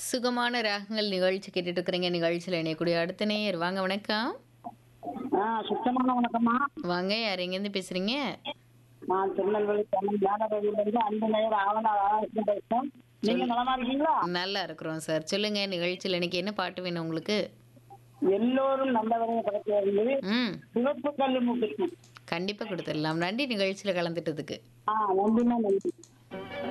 சுகமான ராகங்கள் நிகழ்ச்சி கேட்டுட்டு இருக்கிறீங்க. நிகழ்ச்சியில் இணையக்கூடிய அடுத்த நேயர் வாங்க. வணக்கம். சுத்தமான வணக்கம்மா. வாங்க, யார் எங்கேருந்து பேசுறீங்க? நான் திருநெல்வேலி மேலபதியிலிருந்து அன்பு நேயர் ஆவணா பேசுறேன். நீங்க நலமா இருக்கீங்களா? நல்லா இருக்கிறோம் சார். சொல்லுங்க, நிகழ்ச்சியில் இன்னைக்கு என்ன பாட்டு வேணும் உங்களுக்கு? எல்லோரும் நல்லவரையும் கிடைக்கிறது ம் சிவப்பு கல்லு மூக்கு. கண்டிப்பா கொடுத்துடலாம். நன்றி நிகழ்ச்சியில் கலந்துட்டதுக்கு. நன்றிமா, நன்றி.